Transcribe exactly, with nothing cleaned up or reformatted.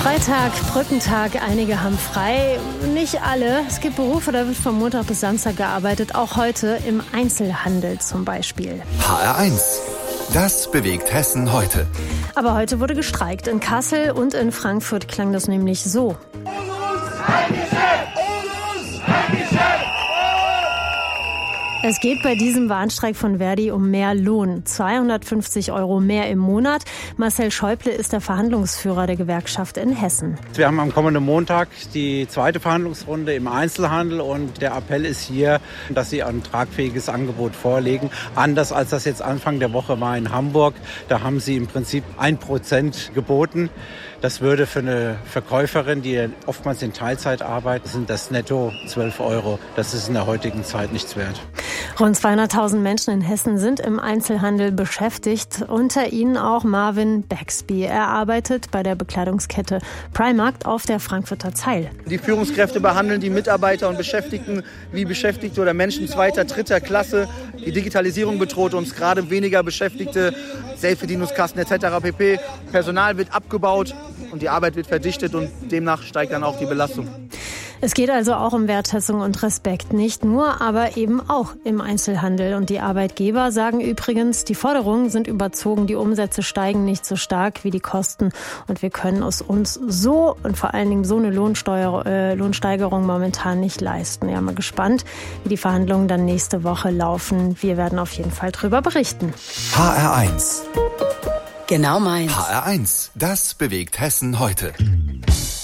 Freitag, Brückentag, einige haben frei, nicht alle. Es gibt Berufe, da wird von Montag bis Samstag gearbeitet, auch heute im Einzelhandel zum Beispiel. H R eins. Das bewegt Hessen heute. Aber heute wurde gestreikt. In Kassel und in Frankfurt klang das nämlich so. Es geht bei diesem Warnstreik von Verdi um mehr Lohn. zweihundertfünfzig Euro mehr im Monat. Marcel Schäuble ist der Verhandlungsführer der Gewerkschaft in Hessen. Wir haben am kommenden Montag die zweite Verhandlungsrunde im Einzelhandel und der Appell ist hier, dass sie ein tragfähiges Angebot vorlegen. Anders als das jetzt Anfang der Woche war in Hamburg. Da haben sie im Prinzip ein Prozent geboten. Das würde für eine Verkäuferin, die oftmals in Teilzeit arbeitet, sind das netto zwölf Euro. Das ist in der heutigen Zeit nichts wert. Rund zweihunderttausend Menschen in Hessen sind im Einzelhandel beschäftigt. Unter ihnen auch Marvin Baxby. Er arbeitet bei der Bekleidungskette Primark auf der Frankfurter Zeil. Die Führungskräfte behandeln die Mitarbeiter und Beschäftigten wie Beschäftigte oder Menschen zweiter, dritter Klasse. Die Digitalisierung bedroht uns, gerade weniger Beschäftigte, Selbstbedienungskasten et cetera pp. Personal wird abgebaut und die Arbeit wird verdichtet und demnach steigt dann auch die Belastung. Es geht also auch um Wertschätzung und Respekt. Nicht nur, aber eben auch im Einzelhandel. Und die Arbeitgeber sagen übrigens, die Forderungen sind überzogen, die Umsätze steigen nicht so stark wie die Kosten. Und wir können es uns so und vor allen Dingen so eine Lohnsteuer, äh, Lohnsteigerung momentan nicht leisten. Ja, mal gespannt, wie die Verhandlungen dann nächste Woche laufen. Wir werden auf jeden Fall drüber berichten. H R eins. Genau meins. H R eins. Das bewegt Hessen heute.